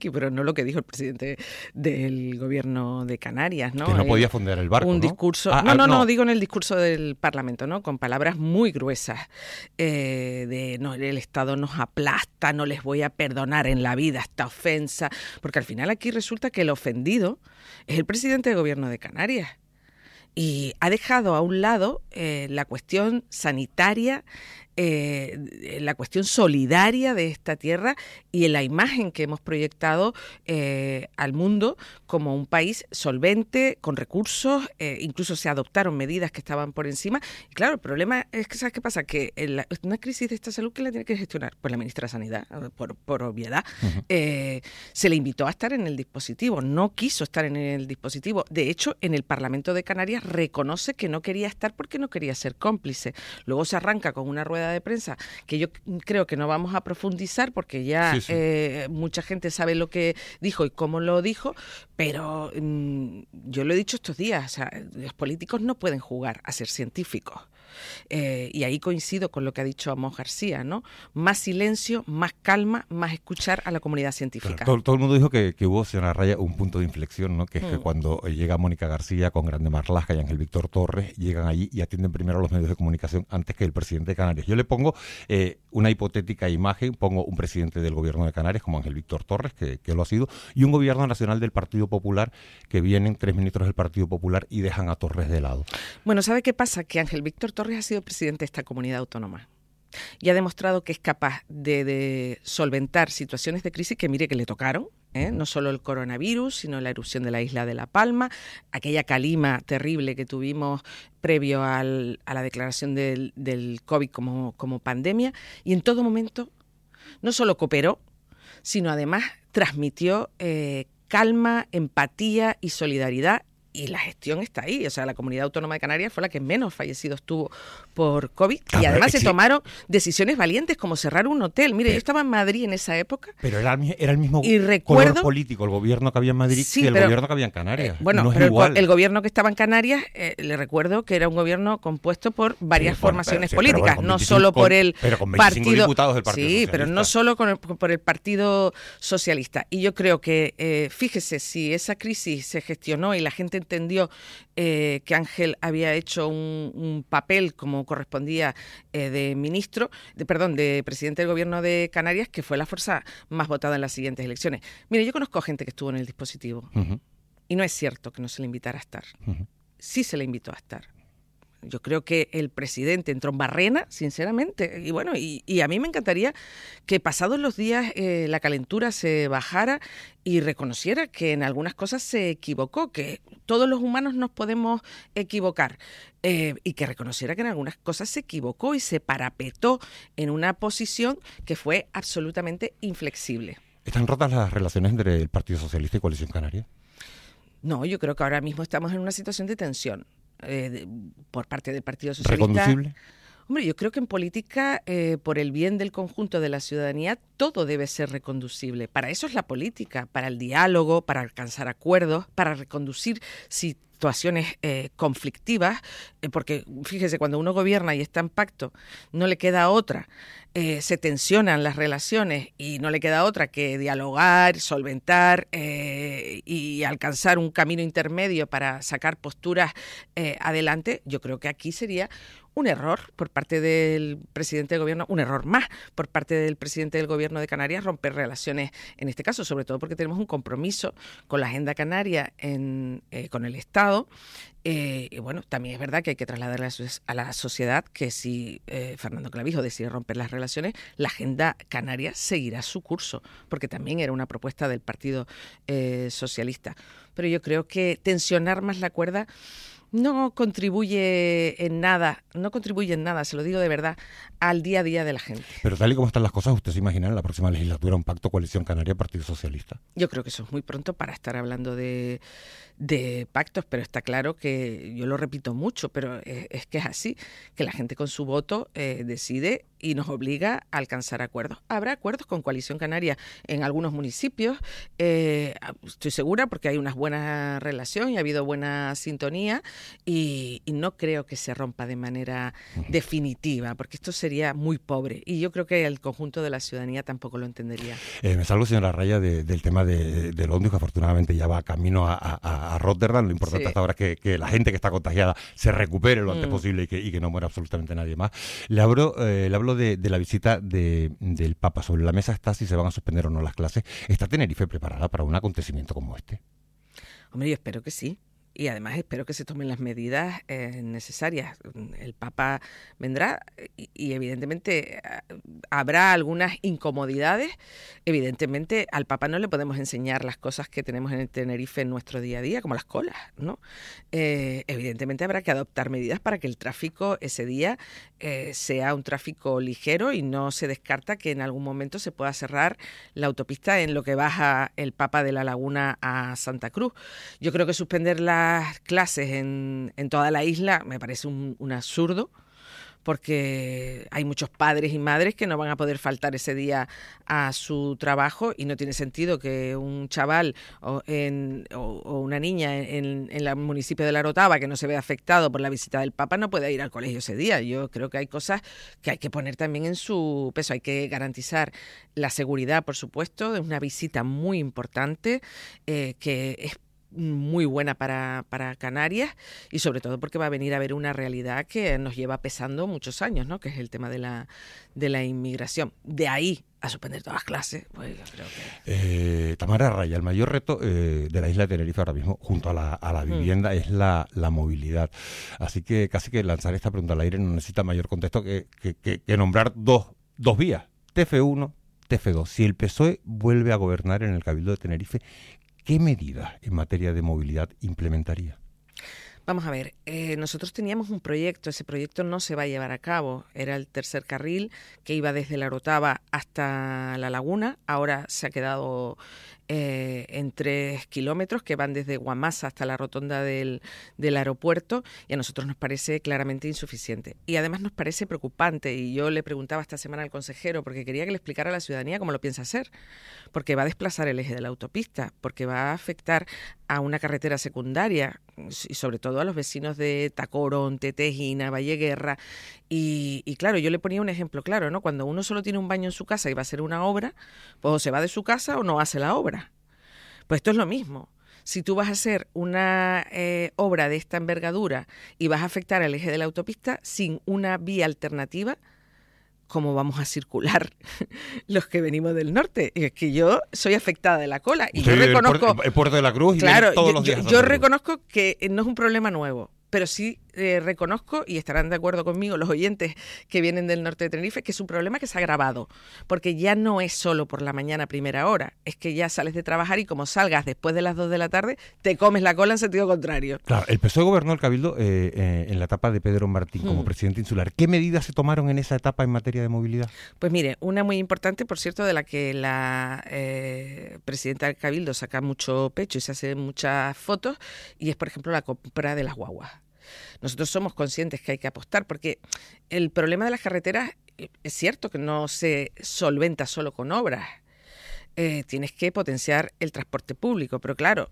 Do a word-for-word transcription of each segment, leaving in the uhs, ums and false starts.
pero no lo que dijo el presidente del gobierno de Canarias, ¿no? Que no el, podía fondear el barco, un ¿no? discurso, Ah, no, ah, no, no, no, digo en el discurso del Parlamento, ¿no? Con palabras muy gruesas, eh, de no, el Estado nos aplasta, no les voy a perdonar en la vida esta ofensa, porque al final aquí resulta que el ofendido es el presidente del gobierno de Canarias. Y ha dejado a un lado eh, la cuestión sanitaria, eh, la cuestión solidaria de esta tierra y la imagen que hemos proyectado eh, al mundo como un país solvente, con recursos, eh, incluso se adoptaron medidas que estaban por encima. Y claro, el problema es que, ¿sabes qué pasa? Que en una crisis de esta salud, ¿quién la tiene que gestionar? Pues la ministra de Sanidad, por, por obviedad. Uh-huh. Eh, se le invitó a estar en el dispositivo, no quiso estar en el dispositivo. De hecho, en el Parlamento de Canarias reconoce que no quería estar porque no quería ser cómplice. Luego se arranca con una rueda de prensa que yo creo que no vamos a profundizar porque ya sí, sí. Eh, mucha gente sabe lo que dijo y cómo lo dijo, pero mmm, yo lo he dicho estos días, o sea, los políticos no pueden jugar a ser científicos. Eh, y ahí coincido con lo que ha dicho Amos García, ¿no? Más silencio, más calma, más escuchar a la comunidad científica. Claro, todo, todo el mundo dijo que, que hubo, señora Raya, un punto de inflexión, ¿no? Que es mm. que cuando llega Mónica García con Grande Marlaska y Ángel Víctor Torres, llegan allí y atienden primero a los medios de comunicación antes que el presidente de Canarias. Yo le pongo eh, una hipotética imagen, pongo un presidente del gobierno de Canarias como Ángel Víctor Torres, que, que lo ha sido, y un gobierno nacional del Partido Popular, que vienen tres ministros del Partido Popular y dejan a Torres de lado. Bueno, ¿sabe qué pasa? Que Ángel Víctor Torres ha sido presidente de esta comunidad autónoma y ha demostrado que es capaz de, de solventar situaciones de crisis que mire que le tocaron, ¿eh? No solo el coronavirus, sino la erupción de la isla de La Palma, aquella calima terrible que tuvimos previo al, a la declaración del, del COVID como, como pandemia, y en todo momento no solo cooperó, sino además transmitió eh, calma, empatía y solidaridad. Y la gestión está ahí, o sea, la Comunidad Autónoma de Canarias fue la que menos fallecidos tuvo por COVID y además se tomaron decisiones valientes como cerrar un hotel. Mire, pero, yo estaba en Madrid en esa época. Pero era, era el mismo y recuerdo, color político, el gobierno que había en Madrid sí, que el pero, gobierno que había en Canarias. Eh, bueno, no pero es igual. El, el gobierno que estaba en Canarias, eh, le recuerdo que era un gobierno compuesto por varias sí, formaciones pero, sí, políticas, bueno, no veinticinco, solo por el pero con partido, diputados del Partido sí, Socialista. pero no solo con el, por el Partido Socialista. Y yo creo que, eh, fíjese, si esa crisis se gestionó y la gente entendió Eh, que Ángel había hecho un, un papel como correspondía eh, de ministro, de, perdón, de presidente del gobierno de Canarias, que fue la fuerza más votada en las siguientes elecciones. Mire, yo conozco gente que estuvo en el dispositivo uh-huh. y no es cierto que no se le invitara a estar. Uh-huh. Sí se le invitó a estar. Yo creo que el presidente entró en barrena, sinceramente, y bueno, y, y a mí me encantaría que pasados los días eh, la calentura se bajara y reconociera que en algunas cosas se equivocó, que todos los humanos nos podemos equivocar, eh, y que reconociera que en algunas cosas se equivocó y se parapetó en una posición que fue absolutamente inflexible. ¿Están rotas las relaciones entre el Partido Socialista y Coalición Canaria? No, yo creo que ahora mismo estamos en una situación de tensión. Eh, de, por parte del Partido Socialista. ¿Reconducible? Hombre, yo creo que en política, eh, por el bien del conjunto de la ciudadanía, todo debe ser reconducible. Para eso es la política, para el diálogo, para alcanzar acuerdos, para reconducir situaciones eh, conflictivas, eh, porque fíjese, cuando uno gobierna y está en pacto, no le queda otra. Eh, se tensionan las relaciones y no le queda otra que dialogar, solventar eh, y alcanzar un camino intermedio para sacar posturas eh, adelante. Yo creo que aquí sería un error por parte del presidente del gobierno, un error más por parte del presidente del gobierno de Canarias romper relaciones en este caso, sobre todo porque tenemos un compromiso con la agenda canaria, en, eh, con el Estado. Eh, y bueno, también es verdad que hay que trasladarle a la sociedad que si eh, Fernando Clavijo decide romper las relaciones, la agenda canaria seguirá su curso, porque también era una propuesta del Partido eh, Socialista. Pero yo creo que tensionar más la cuerda no contribuye en nada, no contribuye en nada, se lo digo de verdad, al día a día de la gente. Pero tal y como están las cosas, ¿usted se imagina en la próxima legislatura un pacto Coalición Canaria-Partido Socialista? Yo creo que eso es muy pronto para estar hablando de, de pactos, pero está claro que, yo lo repito mucho, pero es, es que es así, que la gente con su voto eh, decide y nos obliga a alcanzar acuerdos. Habrá acuerdos con Coalición Canaria en algunos municipios, eh, estoy segura, porque hay una buena relación y ha habido buena sintonía, y, y no creo que se rompa de manera uh-huh. definitiva, porque esto sería muy pobre y yo creo que el conjunto de la ciudadanía tampoco lo entendería. Eh, me salgo, señora Raya, de, del tema de, del ómnibus, que afortunadamente ya va camino a, a, a Rotterdam. Lo importante sí. hasta ahora es que, que la gente que está contagiada se recupere lo antes mm. posible y que, y que no muera absolutamente nadie más. Le hablo, eh, le hablo de, de la visita de, del Papa. Sobre la mesa está si se van a suspender o no las clases. ¿Está Tenerife preparada para un acontecimiento como este? Hombre, yo espero que sí. Y además espero que se tomen las medidas eh, necesarias. El Papa vendrá y, y evidentemente habrá algunas incomodidades. Evidentemente al Papa no le podemos enseñar las cosas que tenemos en el Tenerife en nuestro día a día, como las colas, ¿no? Eh, evidentemente habrá que adoptar medidas para que el tráfico ese día eh, sea un tráfico ligero y no se descarta que en algún momento se pueda cerrar la autopista en lo que baja el Papa de la Laguna a Santa Cruz. Yo creo que suspender la Las clases en, en toda la isla me parece un, un absurdo, porque hay muchos padres y madres que no van a poder faltar ese día a su trabajo y no tiene sentido que un chaval o, en, o, o una niña en, en el municipio de La Orotava que no se ve afectado por la visita del Papa no pueda ir al colegio ese día. Yo creo que hay cosas que hay que poner también en su peso. Hay que garantizar la seguridad, por supuesto, de una visita muy importante eh, que es muy buena para, para Canarias y sobre todo porque va a venir a ver una realidad que nos lleva pesando muchos años, ¿no? Que es el tema de la, de la inmigración. De ahí a suspender todas las clases, pues yo creo que... Eh, Tamara Raya, el mayor reto eh, de la isla de Tenerife ahora mismo, junto a la, a la vivienda, mm. es la, la movilidad. Así que casi que lanzar esta pregunta al aire no necesita mayor contexto que, que, que, que nombrar dos, dos vías, T F uno, T F dos. Si el P S O E vuelve a gobernar en el Cabildo de Tenerife, ¿qué medidas en materia de movilidad implementaría? Vamos a ver, eh, nosotros teníamos un proyecto, ese proyecto no se va a llevar a cabo, era el tercer carril que iba desde La Orotava hasta La Laguna, ahora se ha quedado eh, en tres kilómetros que van desde Guamasa hasta la rotonda del, del aeropuerto y a nosotros nos parece claramente insuficiente y además nos parece preocupante y yo le preguntaba esta semana al consejero porque quería que le explicara a la ciudadanía cómo lo piensa hacer, porque va a desplazar el eje de la autopista, porque va a afectar a una carretera secundaria y sobre todo a los vecinos de Tacorón, Tetejina, Valle Guerra y, y claro, yo le ponía un ejemplo claro, ¿no? Cuando uno solo tiene un baño en su casa y va a hacer una obra, pues o se va de su casa o no hace la obra. Pues esto es lo mismo. Si tú vas a hacer una eh, obra de esta envergadura y vas a afectar al eje de la autopista sin una vía alternativa, ¿cómo vamos a circular los que venimos del norte? Es que yo soy afectada de la cola y yo reconozco... El Puerto de la Cruz y claro, todos yo, los días. Yo, yo reconozco que no es un problema nuevo, pero sí eh, reconozco, y estarán de acuerdo conmigo los oyentes que vienen del norte de Tenerife, que es un problema que se ha agravado, porque ya no es solo por la mañana a primera hora, es que ya sales de trabajar y como salgas después de las dos de la tarde, te comes la cola en sentido contrario. Claro, el P S O E gobernó el Cabildo eh, eh, en la etapa de Pedro Martín como hmm. presidente insular. ¿Qué medidas se tomaron en esa etapa en materia de movilidad? Pues mire, una muy importante, por cierto, de la que la eh, presidenta del Cabildo saca mucho pecho y se hace muchas fotos, y es, por ejemplo, la compra de las guaguas. Nosotros somos conscientes que hay que apostar porque el problema de las carreteras es cierto que no se solventa solo con obras. Eh, tienes que potenciar el transporte público, pero claro,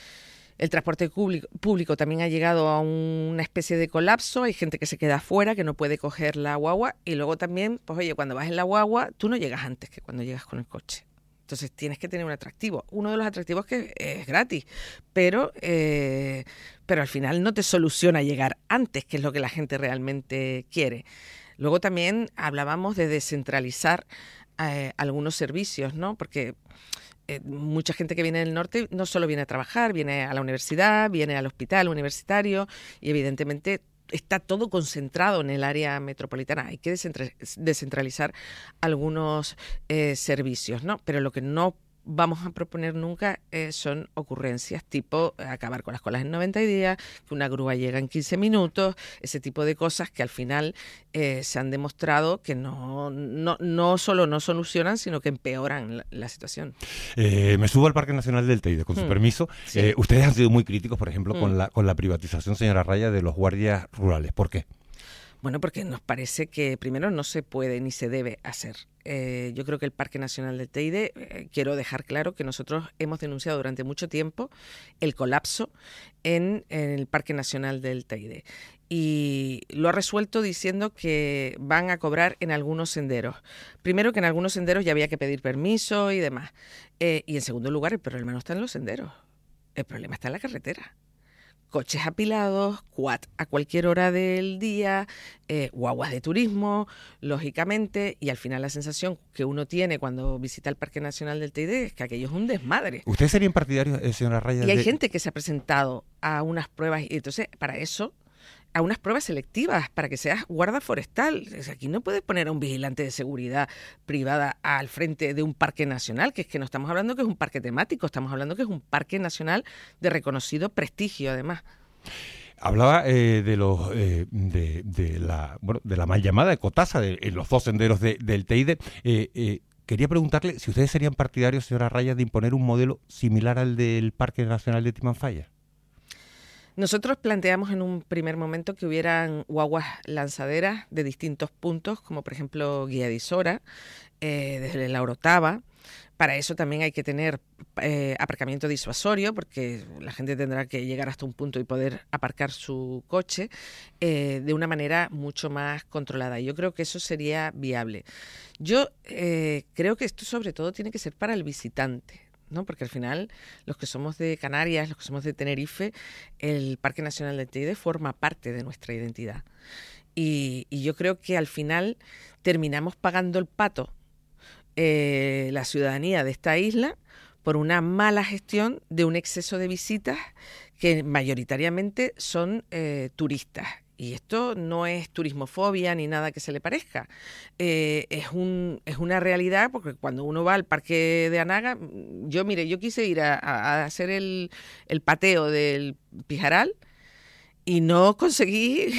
el transporte público, público también ha llegado a una especie de colapso, hay gente que se queda afuera, que no puede coger la guagua y luego también, pues oye, cuando vas en la guagua tú no llegas antes que cuando llegas con el coche. Entonces tienes que tener un atractivo. Uno de los atractivos que es gratis, pero, eh, pero al final no te soluciona llegar antes, que es lo que la gente realmente quiere. Luego también hablábamos de descentralizar eh, algunos servicios, ¿no? Porque eh, mucha gente que viene del norte no solo viene a trabajar, viene a la universidad, viene al hospital universitario y evidentemente está todo concentrado en el área metropolitana. Hay que descentralizar algunos eh, servicios, ¿no? Pero lo que no vamos a proponer nunca eh, son ocurrencias tipo acabar con las colas en noventa días, que una grúa llega en quince minutos, ese tipo de cosas que al final eh, se han demostrado que no, no, no solo no solucionan, sino que empeoran la, la situación. Eh, me subo al Parque Nacional del Teide, con su mm. permiso. Sí. Eh, ustedes han sido muy críticos, por ejemplo, mm. con, la, con la privatización, señora Raya, de los guardias rurales. ¿Por qué? Bueno, porque nos parece que primero no se puede ni se debe hacer. Eh, yo creo que el Parque Nacional del Teide, eh, quiero dejar claro que nosotros hemos denunciado durante mucho tiempo el colapso en, en el Parque Nacional del Teide. Y lo ha resuelto diciendo que van a cobrar en algunos senderos. Primero, que en algunos senderos ya había que pedir permiso y demás. Eh, y en segundo lugar, el problema no está en los senderos. El problema está en la carretera. Coches apilados, quad a cualquier hora del día, eh, guaguas de turismo, lógicamente, y al final la sensación que uno tiene cuando visita el Parque Nacional del Teide es que aquello es un desmadre. ¿Ustedes serían partidarios, eh, señora Raya? Y hay de... gente que se ha presentado a unas pruebas, y entonces para eso, a unas pruebas selectivas, para que seas guarda forestal. O sea, aquí no puedes poner a un vigilante de seguridad privada al frente de un parque nacional, que es que no estamos hablando que es un parque temático, estamos hablando que es un parque nacional de reconocido prestigio, además. Hablaba eh, de los eh, de, de la bueno de la mal llamada ecotasa de en los dos senderos de, del Teide. Eh, eh, quería preguntarle si ustedes serían partidarios, señora Raya, de imponer un modelo similar al del Parque Nacional de Timanfaya. Nosotros planteamos en un primer momento que hubieran guaguas lanzaderas de distintos puntos, como por ejemplo Guía de Isora, eh, desde la Orotava. Para eso también hay que tener eh, aparcamiento disuasorio, porque la gente tendrá que llegar hasta un punto y poder aparcar su coche eh, de una manera mucho más controlada. Yo creo que eso sería viable. Yo eh, creo que esto sobre todo tiene que ser para el visitante, ¿no? Porque al final los que somos de Canarias, los que somos de Tenerife, el Parque Nacional del Teide forma parte de nuestra identidad. Y, y yo creo que al final terminamos pagando el pato eh, la ciudadanía de esta isla por una mala gestión de un exceso de visitas que mayoritariamente son eh, turistas. Y esto no es turismofobia ni nada que se le parezca. Eh, es un es una realidad, porque cuando uno va al Parque de Anaga, yo mire, yo quise ir a, a hacer el, el pateo del Pijaral y no conseguí.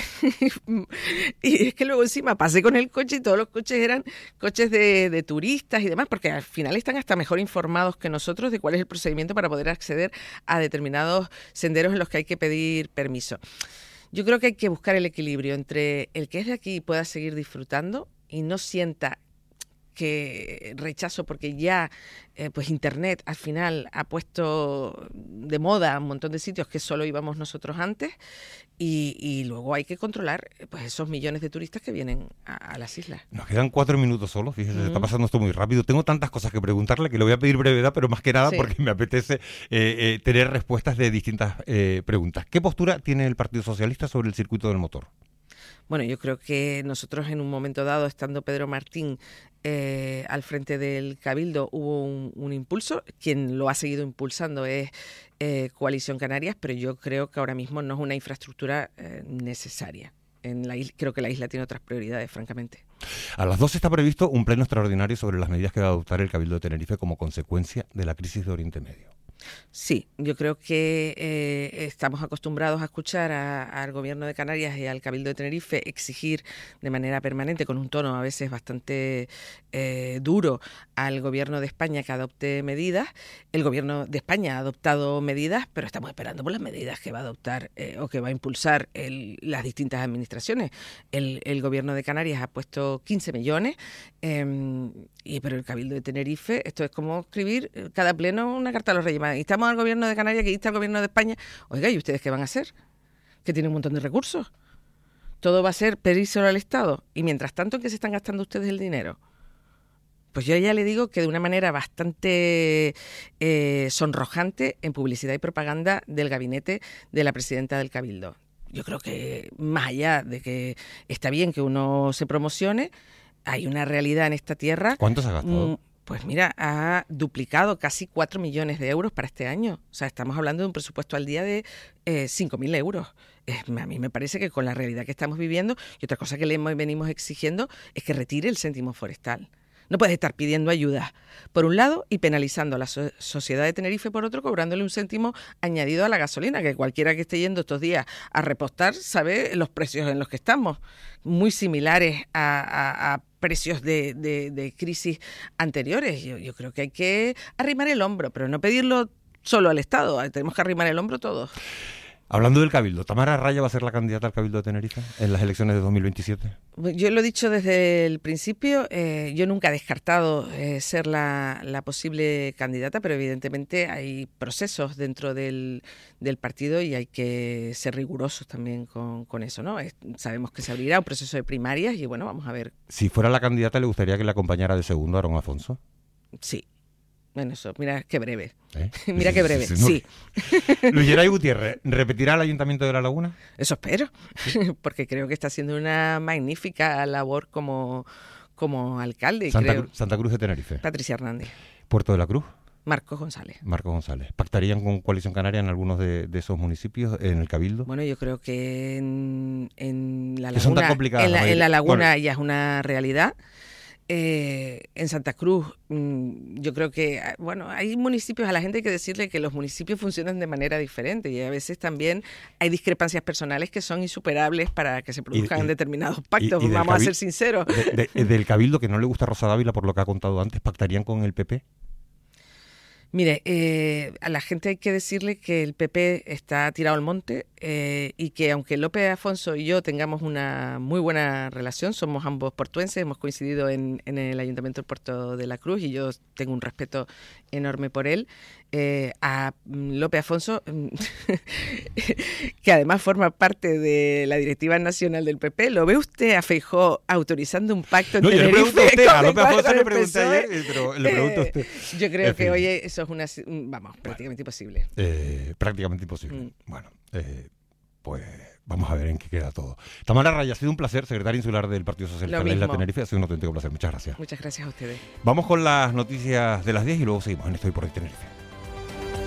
Y es que luego encima pasé con el coche y todos los coches eran coches de, de turistas y demás, porque al final están hasta mejor informados que nosotros de cuál es el procedimiento para poder acceder a determinados senderos en los que hay que pedir permiso. Yo creo que hay que buscar el equilibrio entre el que es de aquí y pueda seguir disfrutando y no sienta que rechazo porque ya eh, pues Internet al final ha puesto de moda un montón de sitios que solo íbamos nosotros antes y, y luego hay que controlar pues esos millones de turistas que vienen a, a las islas. Nos quedan cuatro minutos solo, fíjese, Mm. se está pasando esto muy rápido. Tengo tantas cosas que preguntarle que le voy a pedir brevedad, pero más que nada Sí. porque me apetece eh, eh, tener respuestas de distintas eh, preguntas. ¿Qué postura tiene el Partido Socialista sobre el circuito del motor? Bueno, yo creo que nosotros en un momento dado, estando Pedro Martín eh, al frente del Cabildo, hubo un, un impulso. Quien lo ha seguido impulsando es eh, Coalición Canarias, pero yo creo que ahora mismo no es una infraestructura eh, necesaria. En la isla, creo que la isla tiene otras prioridades, francamente. A las dos está previsto un pleno extraordinario sobre las medidas que va a adoptar el Cabildo de Tenerife como consecuencia de la crisis de Oriente Medio. Sí, yo creo que eh, estamos acostumbrados a escuchar a- al Gobierno de Canarias y al Cabildo de Tenerife exigir de manera permanente, con un tono a veces bastante eh, duro, al Gobierno de España que adopte medidas. El Gobierno de España ha adoptado medidas, pero estamos esperando por las medidas que va a adoptar eh, o que va a impulsar el- las distintas administraciones. El, el Gobierno de Canarias ha puesto quince millones, eh, y, pero el Cabildo de Tenerife, esto es como escribir eh, cada pleno una carta a los Reyes Magos. Instamos al Gobierno de Canarias, que insta al Gobierno de España. Oiga, ¿y ustedes qué van a hacer? Que tienen un montón de recursos. Todo va a ser pedírselo al Estado. Y mientras tanto, ¿en qué se están gastando ustedes el dinero? Pues yo ya le digo que de una manera bastante eh, sonrojante en publicidad y propaganda del gabinete de la presidenta del Cabildo. Yo creo que más allá de que está bien que uno se promocione, hay una realidad en esta tierra. ¿Cuánto se ha gastado? Mm, Pues mira, ha duplicado casi cuatro millones de euros para este año. O sea, estamos hablando de un presupuesto al día de eh, cinco mil euros. Eh, a mí me parece que con la realidad que estamos viviendo, y otra cosa que le hemos- venimos exigiendo es que retire el céntimo forestal. No puedes estar pidiendo ayuda por un lado y penalizando a la so- sociedad de Tenerife por otro, cobrándole un céntimo añadido a la gasolina, que cualquiera que esté yendo estos días a repostar sabe los precios en los que estamos, muy similares a, a- a precios de, de- de crisis anteriores. Yo, yo creo que hay que arrimar el hombro, pero no pedirlo solo al Estado, tenemos que arrimar el hombro todos. Hablando del Cabildo, ¿Tamara Raya va a ser la candidata al Cabildo de Tenerife en las elecciones de dos mil veintisiete? Yo lo he dicho desde el principio, eh, yo nunca he descartado eh, ser la, la posible candidata, pero evidentemente hay procesos dentro del, del partido y hay que ser rigurosos también con, con eso, ¿no? Es, sabemos que se abrirá un proceso de primarias y bueno, vamos a ver. Si fuera la candidata, ¿le gustaría que le acompañara de segundo a Aarón Afonso? Sí. Bueno, eso, mira qué breve. ¿Eh? Mira qué breve, sí. sí, sí. sí. Luis Geray Gutiérrez, ¿repetirá el Ayuntamiento de La Laguna? Eso espero, ¿Sí? Porque creo que está haciendo una magnífica labor como, como alcalde. Santa, creo. Cru- Santa Cruz de Tenerife. Patricia Hernández. Puerto de la Cruz. Marcos González. Marcos González. ¿Pactarían con Coalición Canaria en algunos de, de esos municipios, en el Cabildo? Bueno, yo creo que en, en La Que son tan Laguna, complicadas, en la, la en la Laguna bueno. ya es una realidad. Eh, en Santa Cruz, mmm, yo creo que, bueno, hay municipios, a la gente hay que decirle que los municipios funcionan de manera diferente y a veces también hay discrepancias personales que son insuperables para que se produzcan Y- y- determinados pactos, y- y del vamos a cabil- ser sinceros. De- de- del Cabildo, que no le gusta Rosa Dávila, por lo que ha contado antes, ¿pactarían con el P P? Mire, eh, a la gente hay que decirle que el P P está tirado al monte eh, y que aunque López Afonso y yo tengamos una muy buena relación, somos ambos portuenses, hemos coincidido en, en el Ayuntamiento del Puerto de la Cruz y yo tengo un respeto enorme por él, eh, a López Afonso, que además forma parte de la directiva nacional del P P, ¿lo ve usted a Feijóo autorizando un pacto en No, yo le Tenerife? pregunto a usted, con a el López cual- Afonso con le el pregunté P S O E? ayer, pero le pregunto a usted. Eh, yo creo En que, fin. oye, eso es una, vamos, prácticamente imposible. Eh, prácticamente imposible. Mm. Bueno, eh, pues vamos a ver en qué queda todo. Tamara Raya, ha sido un placer, secretaria insular del Partido Socialista Lo de la Isla mismo. Tenerife. Ha sido un auténtico placer. Muchas gracias. Muchas gracias a ustedes. Vamos con las noticias de las diez y luego seguimos en Estoy por Hoy Tenerife.